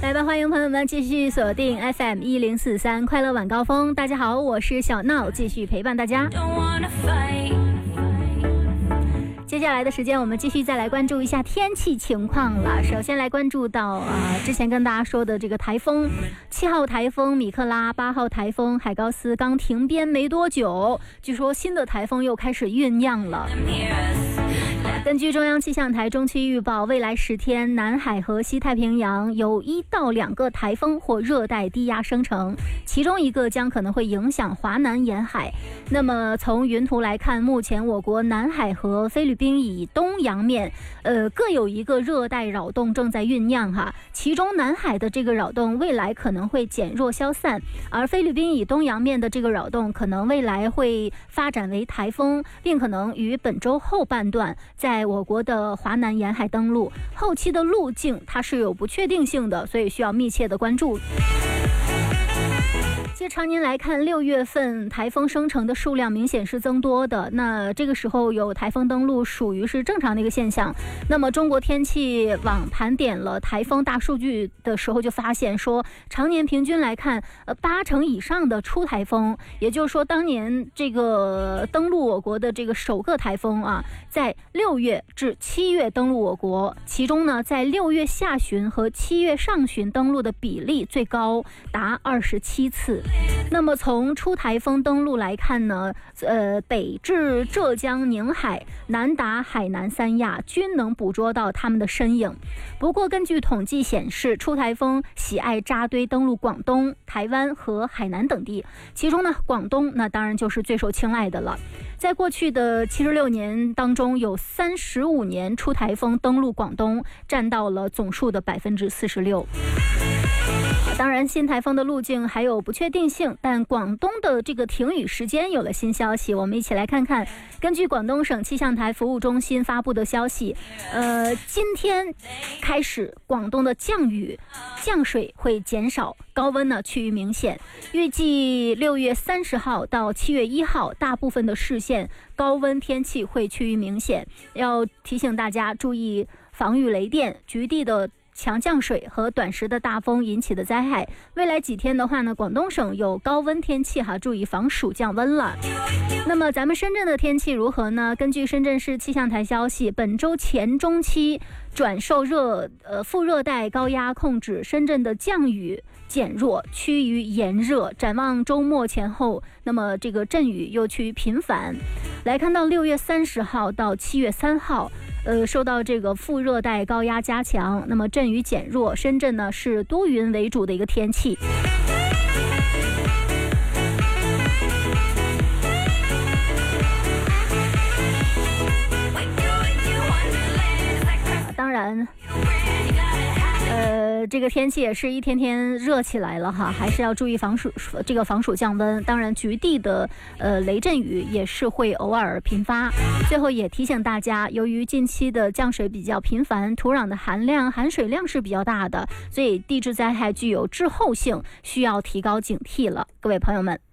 来吧，欢迎朋友们继续锁定 FM1043快乐晚高峰。大家好，我是小闹，继续陪伴大家。接下来的时间，我们继续再来关注一下天气情况了。首先来关注到之前跟大家说的这个台风，7号台风米克拉，8号台风海高斯刚停编没多久，据说新的台风又开始酝酿了。根据中央气象台中期预报，未来10天南海和西太平洋有1到2个台风或热带低压生成，其中一个将可能会影响华南沿海。那么从云图来看，目前我国南海和菲律宾以东洋面各有一个热带扰动正在酝酿哈，其中南海的这个扰动未来可能会减弱消散，而菲律宾以东洋面的这个扰动可能未来会发展为台风，并可能于本周后半段在我国的华南沿海登陆，后期的路径它是有不确定性的，所以需要密切的关注。其实常年来看，6月份台风生成的数量明显是增多的，那这个时候有台风登陆属于是正常的一个现象。那么中国天气网盘点了台风大数据的时候，就发现说常年平均来看，8成以上的出台风，也就是说当年这个登陆我国的这个首个台风啊，在6月至7月登陆我国，其中呢在6月下旬和7月上旬登陆的比例最高达27次。那么从出台风登陆来看呢，北至浙江宁海，南达海南三亚，均能捕捉到他们的身影。不过根据统计显示，出台风喜爱扎堆登陆广东、台湾和海南等地，其中呢广东那当然就是最受青睐的了。在过去的76年当中，有35年出台风登陆广东，占到了总数的46%。当然新台风的路径还有不确定性，但广东的这个停雨时间有了新消息，我们一起来看看。根据广东省气象台服务中心发布的消息，今天开始广东的降水会减少，高温呢趋于明显。预计6月30号到7月1号，大部分的市县高温天气会趋于明显，要提醒大家注意防御雷电、局地的强降水和短时的大风引起的灾害。未来几天的话呢，广东省有高温天气哈，注意防暑降温了。那么咱们深圳的天气如何呢？根据深圳市气象台消息，本周前中期转受副热带高压控制，深圳的降雨减弱，趋于炎热。展望周末前后，那么这个阵雨又趋于频繁。来看到6月30号到7月3号，受到这个副热带高压加强，那么阵雨减弱，深圳呢是多云为主的一个天气。当然这个天气也是一天天热起来了哈，还是要注意防暑降温。当然局地的雷阵雨也是会偶尔频发。最后也提醒大家，由于近期的降水比较频繁，土壤的含水量是比较大的，所以地质灾害具有滞后性，需要提高警惕了。各位朋友们。